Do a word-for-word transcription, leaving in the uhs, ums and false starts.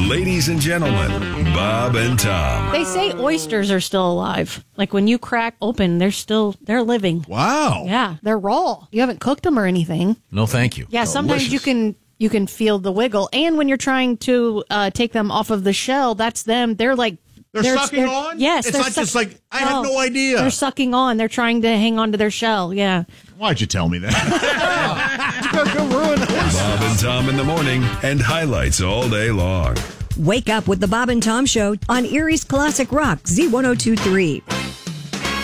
Ladies and gentlemen, Bob and Tom. They say oysters are still alive. Like when you crack open, they're still, they're living. Wow. Yeah, they're raw. You haven't cooked them or anything. No, thank you. Yeah, sometimes Delicious. you can you can feel the wiggle. And when you're trying to uh, take them off of the shell, that's them. They're like, They're, sucking on? Yes. It's they're not suck- just like, I No, have no idea. They're sucking on. They're trying to hang on to their shell. Yeah. Why'd you tell me that? You're going to ruin it. Bob and Tom in the morning and highlights all day long. Wake up with the Bob and Tom Show on Erie's Classic Rock Z one oh two three.